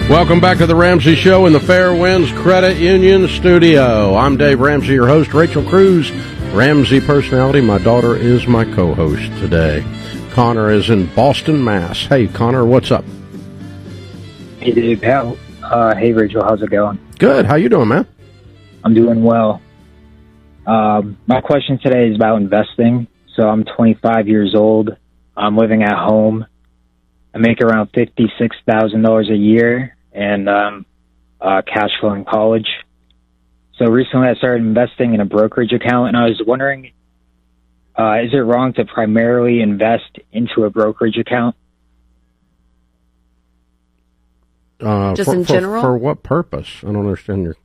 Welcome back to the Ramsey Show in the Fairwinds Credit Union studio. I'm Dave Ramsey, your host. Rachel Cruz, Ramsey personality. My daughter is my co-host today. Connor is in Boston, Mass. Hey, Connor, what's up? Hey, Dave. Hey, Rachel. How's it going? Good. How you doing, man? I'm doing well. My question today is about investing. So I'm 25 years old. I'm living at home. I make around $56,000 a year, and cash flow in college. So recently I started investing in a brokerage account, and I was wondering, is it wrong to primarily invest into a brokerage account? Just in general? For what purpose? I don't understand your...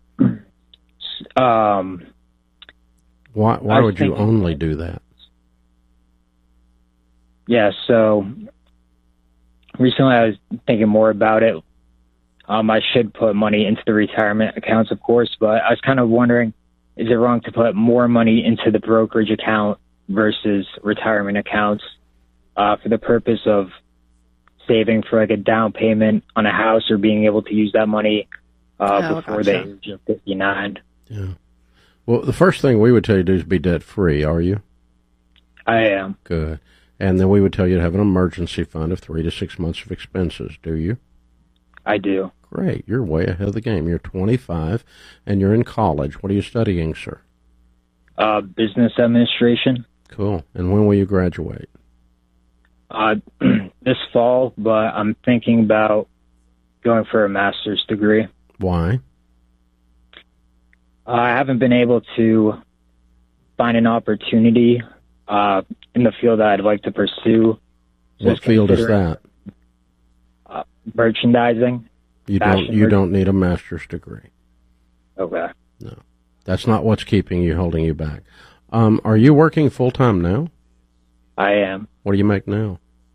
Why would you only do that? Yeah, so recently I was thinking more about it. I should put money into the retirement accounts, of course, but I was kind of wondering, is it wrong to put more money into the brokerage account versus retirement accounts for the purpose of saving for like a down payment on a house or being able to use that money before the age of 59? Yeah. Well, the first thing we would tell you to do is be debt-free, are you? I am. Good. And then we would tell you to have an emergency fund of 3 to 6 months of expenses, do you? I do. Great. You're way ahead of the game. You're 25, and you're in college. What are you studying, sir? Business administration. Cool. And when will you graduate? This fall, but I'm thinking about going for a master's degree. Why? I haven't been able to find an opportunity in the field that I'd like to pursue. What field is that? Merchandising. You don't need a master's degree. Okay. No. That's not what's keeping you, holding you back. Are you working full-time now? I am. What do you make now?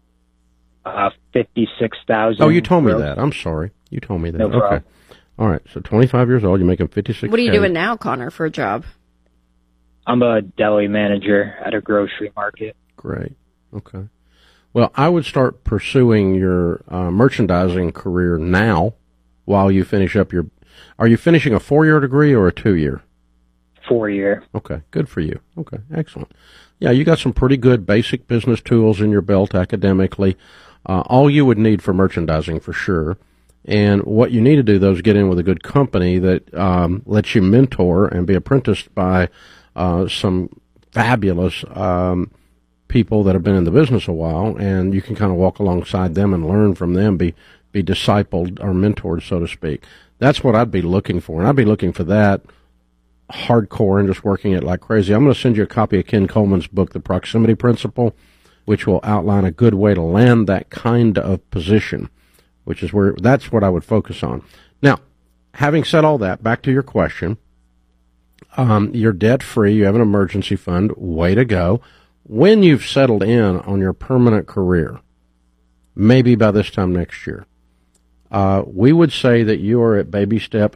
$56,000. Oh, you told me that. I'm sorry. You told me that. No problem. Okay. All right. So 25 years old, you're making $56,000. What are you doing now, Connor, for a job? I'm a deli manager at a grocery market. Great. Okay. Well, I would start pursuing your merchandising career now while you finish up your... Are you finishing a 4-year degree or a 2-year? 4-year. Okay. Good for you. Okay. Excellent. Yeah, you got some pretty good basic business tools in your belt academically. All you would need for merchandising for sure. And what you need to do, though, is get in with a good company that lets you mentor and be apprenticed by some fabulous people that have been in the business a while, and you can kind of walk alongside them and learn from them, be discipled or mentored, so to speak. That's what I'd be looking for, and I'd be looking for that hardcore and just working it like crazy. I'm going to send you a copy of Ken Coleman's book, The Proximity Principle, which will outline a good way to land that kind of position, which is that's what I would focus on. Now, having said all that, back to your question, you're debt-free, you have an emergency fund, way to go. When you've settled in on your permanent career, maybe by this time next year, we would say that you are at baby step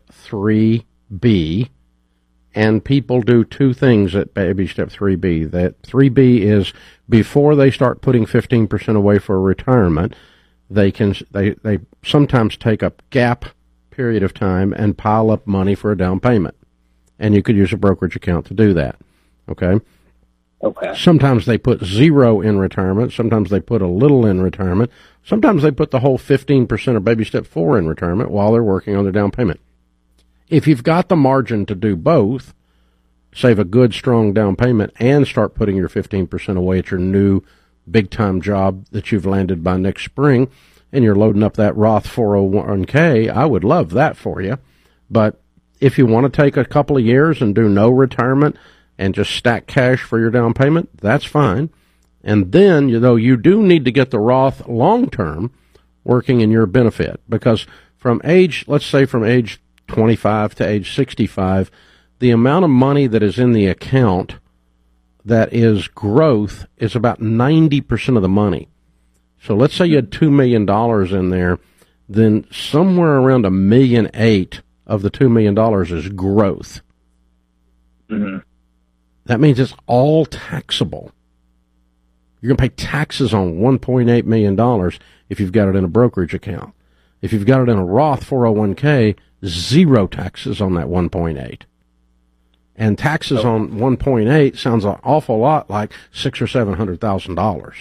3B, and people do two things at baby step 3B. That 3B is before they start putting 15% away for retirement, they sometimes take a gap period of time and pile up money for a down payment. And you could use a brokerage account to do that. Okay? Okay. Sometimes they put 0 in retirement. Sometimes they put a little in retirement. Sometimes they put the whole 15% of baby step 4 in retirement while they're working on their down payment. If you've got the margin to do both, save a good, strong down payment and start putting your 15% away at your new big-time job that you've landed by next spring, and you're loading up that Roth 401k, I would love that for you. But if you want to take a couple of years and do no retirement and just stack cash for your down payment, that's fine. And then, you do need to get the Roth long-term working in your benefit, because let's say from age 25 to age 65, the amount of money that is in the account that is growth is about 90% of the money. So let's say you had $2 million in there, then somewhere around $1.8 million of the $2 million is growth. Mm-hmm. That means it's all taxable. You're going to pay taxes on $1.8 million if you've got it in a brokerage account. If you've got it in a Roth 401k, zero taxes on that 1.8. And taxes on 1.8 sounds an awful lot like $600,000 or $700,000.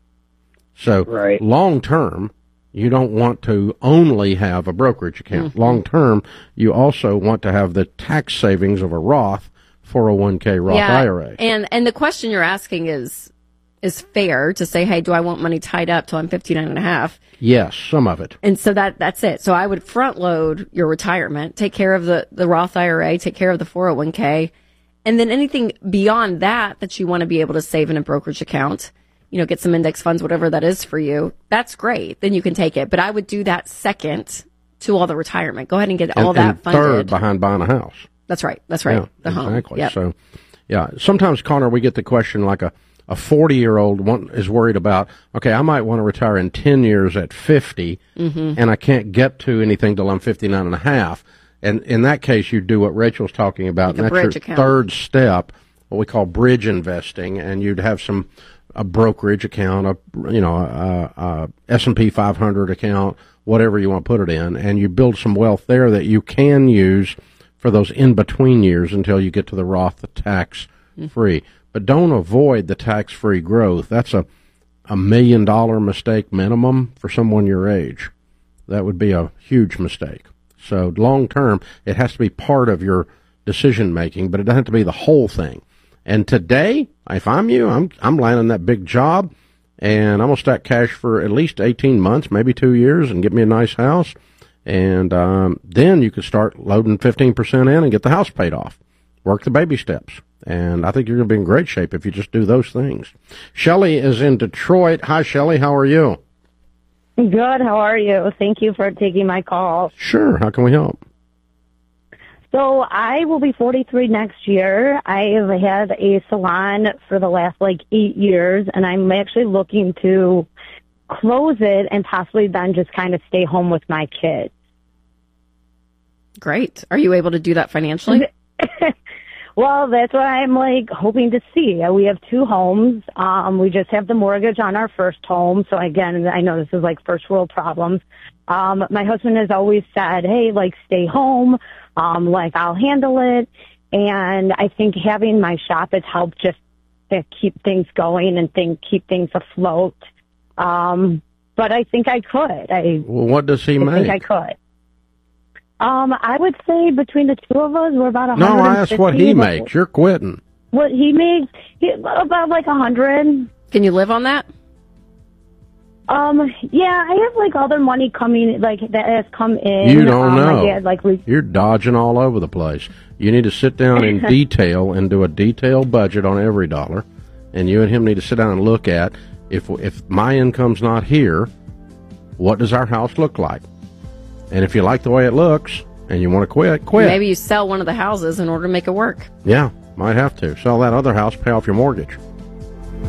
So long term, you don't want to only have a brokerage account. Mm-hmm. Long term, you also want to have the tax savings of a Roth 401k Roth IRA. And the question you're asking is fair to say, hey, do I want money tied up till I'm 59 and a half? Yes, some of it. And so that's it. So I would front load your retirement, take care of the Roth IRA, take care of the 401k, and then anything beyond that you want to be able to save in a brokerage account, get some index funds, whatever that is for you. That's great. Then you can take it. But I would do that second to all the retirement. Go ahead and get all that funded. Third behind buying a house. That's right. Yeah, the home. Exactly. Yep. So, sometimes, Connor, we get the question like a 40-year-old is worried about, okay, I might want to retire in 10 years at 50, and I can't get to anything till I'm 59 and a half. And in that case, you do what Rachel's talking about, like and that's your third step, what we call bridge investing, and you'd have a brokerage account, a S&P 500 account, whatever you want to put it in, and you build some wealth there that you can use for those in-between years until you get to the Roth, the tax-free. But don't avoid the tax-free growth. That's a $1 million mistake minimum for someone your age. That would be a huge mistake. So long term, it has to be part of your decision making, but it doesn't have to be the whole thing. And today, if I'm you, I'm landing that big job, and I'm gonna stack cash for at least 18 months, maybe 2 years, and get me a nice house. And then you could start loading 15% in and get the house paid off. Work the baby steps. And I think you're going to be in great shape if you just do those things. Shelley is in Detroit. Hi, Shelley. How are you? Good. How are you? Thank you for taking my call. Sure. How can we help? So I will be 43 next year. I have had a salon for the last 8 years, and I'm actually looking to close it and possibly then just kind of stay home with my kids. Great. Are you able to do that financially? Well, that's what I'm hoping to see. We have 2 homes. We just have the mortgage on our first home. So again, I know this is first world problems. My husband has always said, hey, stay home. I'll handle it. And I think having my shop has helped just to keep things going and keep things afloat. But I think I could. Well, what does he make? I think I could. I would say between the 2 of us, we're about 150. No, I asked what he makes. You're quitting. What he makes, about 100. Can you live on that? Yeah, I have other money coming, that has come in. You don't know. My dad, You're dodging all over the place. You need to sit down in detail and do a detailed budget on every dollar. And you and him need to sit down and look at, if my income's not here, what does our house look like? And if you like the way it looks and you want to quit. Maybe you sell one of the houses in order to make it work. Yeah, might have to. Sell that other house, pay off your mortgage.